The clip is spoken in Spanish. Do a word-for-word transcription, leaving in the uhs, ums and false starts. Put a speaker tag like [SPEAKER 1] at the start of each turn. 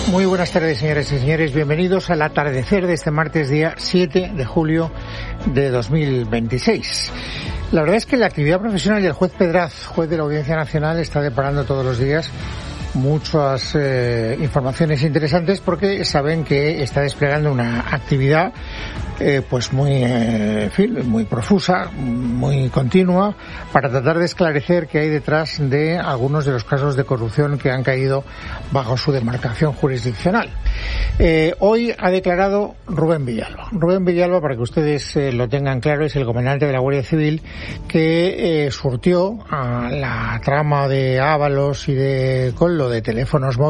[SPEAKER 1] Muy buenas tardes, señoras y señores. Bienvenidos al atardecer de este martes, día siete de julio de dos mil veintiséis. La verdad es que la actividad profesional del juez Pedraz, juez de la Audiencia Nacional, está deparando todos los días muchas eh, informaciones interesantes, porque saben que está desplegando una actividad eh, pues muy eh, en fin, muy profusa, muy continua, para tratar de esclarecer qué hay detrás de algunos de los casos de corrupción que han caído bajo su demarcación jurisdiccional. Eh, hoy ha declarado Rubén Villalba. Rubén Villalba, para que ustedes eh, lo tengan claro, es el comandante de la Guardia Civil que eh, surtió a la trama de Ábalos y de Collo de teléfonos móviles